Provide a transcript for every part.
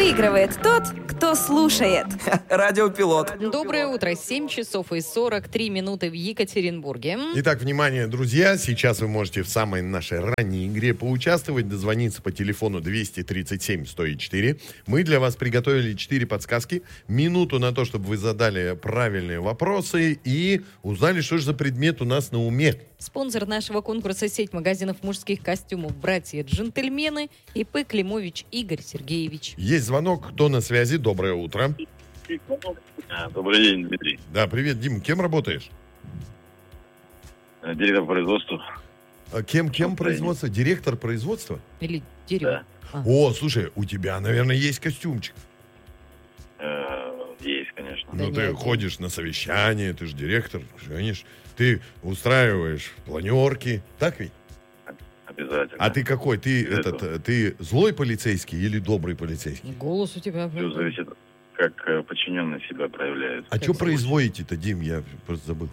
Выигрывает тот, кто слушает. Радиопилот. Доброе утро. 7 часов и 43 минуты в Екатеринбурге. Итак, внимание, друзья, сейчас вы можете в самой нашей ранней игре поучаствовать, дозвониться по телефону 237-104. Мы для вас приготовили 4 подсказки, минуту на то, чтобы вы задали правильные вопросы и узнали, что же за предмет у нас на уме. Спонсор нашего конкурса — сеть магазинов мужских костюмов «Братья-джентльмены» ИП Климович Игорь Сергеевич. Есть звонок, кто на связи? Доброе утро. Добрый день, Дмитрий. Да, привет, Дим, кем работаешь? Директор производства. Кем производства? Директор производства? Или дерево? Да. О, слушай, у тебя, наверное, есть костюмчик. Есть, конечно. Ну, Да ты нет. ходишь на совещание, ты же директор, конечно. Ты устраиваешь планерки, так ведь? Обязательно. А ты какой? Ты, Это- ты злой полицейский или добрый полицейский? Голос у тебя... Все зависит, как подчиненные себя проявляют. А что производите-то, Дим? Я просто забыл.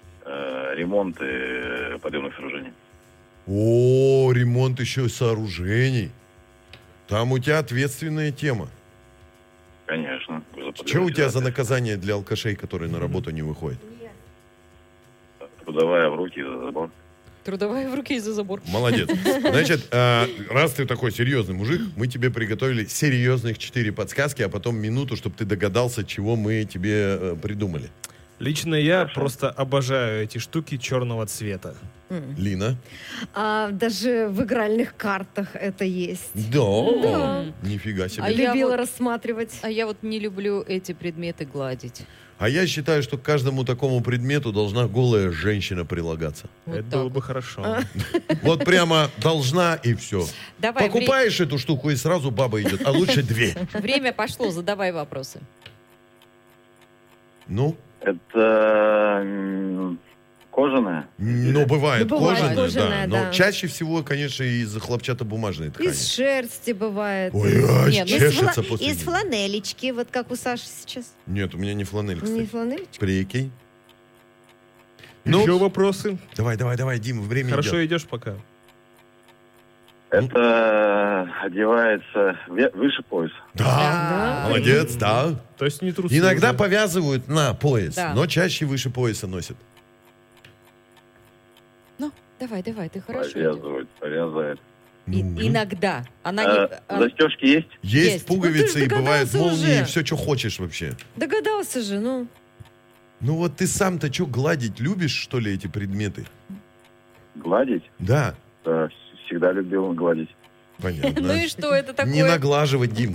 Ремонты подъемных сооружений. О, ремонт еще и сооружений. Там у тебя ответственная тема. Конечно. Что у тебя за наказание для алкашей, которые на работу не выходят? Трудовая в руки за забор. Трудовая в руки и за забор. Молодец. Значит, раз ты такой серьезный мужик, мы тебе приготовили серьезных 4 подсказки, а потом минуту, чтобы ты догадался, чего мы тебе придумали. Лично я просто обожаю эти штуки черного цвета. Лина? Даже в игральных картах это есть. Да. Нифига себе. А я Любила вот- рассматривать. А я вот не люблю эти предметы гладить. А я считаю, что к каждому такому предмету должна голая женщина прилагаться. Вот Это так было вот. бы хорошо. Вот прямо должна и все. Давай, Покупаешь эту штуку и сразу баба идет, а лучше 2. время пошло, задавай вопросы. Ну, Это кожаная. ну бывает Ну, бывает кожаная, кожаная, да. Но да. чаще всего, конечно, из хлопчатобумажной ткани. Из шерсти бывает. Ой, аж Нет, ну, чешется после Из него. фланелечки, вот как у Саши сейчас. Нет, у меня не фланель, Не кстати. фланелечка? Прикинь. Ну, Еще вопросы? давай, Дим, время Хорошо идет. идешь пока. Это одевается выше пояса. Да, Да. молодец, да. То есть не трусы. Иногда уже. повязывают на пояс, Да. но чаще выше пояса носят. Ну, давай, ты хорошо идешь. Повязывает. Иногда. Она не... Застежки есть? Есть Есть. пуговицы, Ну, и ты ж бывают догадался молнии, уже. все, что хочешь вообще. Догадался же, ну. Ну вот ты сам-то что, гладить любишь, что ли, эти предметы? Гладить? Да, Да, всегда любил гладить. понятно. Ну и что это такое? Не наглаживать, Дим.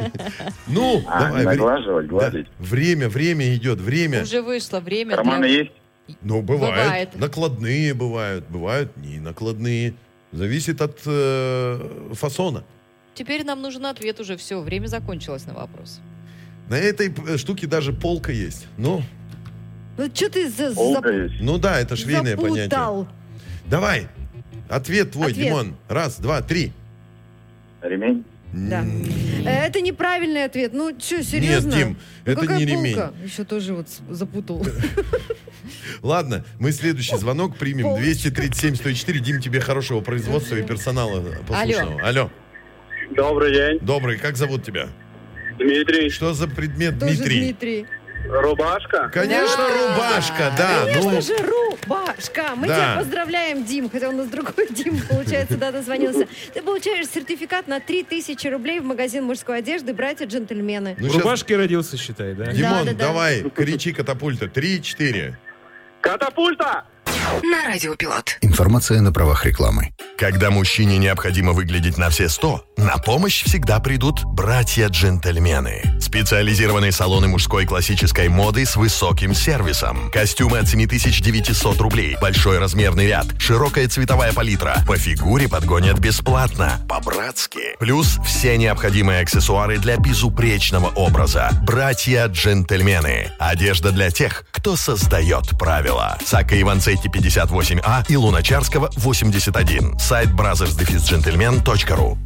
Ну, давай. не наглаживать, гладить. Да. Время идет, время. Уже вышло время Карманы для... есть? Ну, бывает. Бывает. Накладные бывают не накладные. Зависит от фасона. Теперь нам нужен ответ уже. Все, время закончилось на вопрос. На этой штуке даже полка есть. Ну что ты Полка есть. ну да, это швейное понятие. запутал? Давай. Ответ твой, Ответ. Димон. 1, 2, 3. Ремень? Да. Это неправильный ответ. Ну, что, серьезно? Нет, Дим, Ну, это какая не ремень. полка? Еще тоже вот запутал. Ладно, мы следующий звонок примем. Полочка. 237-104. Дим, тебе хорошего производства и персонала послушного. Алло. Добрый день, Добрый, как зовут тебя? Дмитрий. Что за предмет, Тоже Дмитрий? Дмитрий. Рубашка? Конечно, рубашка, да. Конечно Ну, же, рубашка. Мы Да. тебя поздравляем, Дим. Хотя у нас другой Дим, получается, да, дозвонился. Ты получаешь сертификат на 3000 рублей в магазин мужской одежды «Братья-джентльмены». ну В щас, рубашке родился, считай, да? Димон, Да. давай, кричи катапульта. 3, 4. Катапульта! На Радиопилот. Информация на правах рекламы. Когда мужчине необходимо выглядеть на все 100, на помощь всегда придут братья-джентльмены. Специализированные салоны мужской классической моды с высоким сервисом. Костюмы от 7900 рублей, большой размерный ряд, широкая цветовая палитра. По фигуре подгонят бесплатно, по-братски. Плюс все необходимые аксессуары для безупречного образа. Братья-джентльмены. Одежда для тех, кто создает правила. Сака Иванцетти 58А и Луначарского 81. Сайт brothers-gentlemen.ru.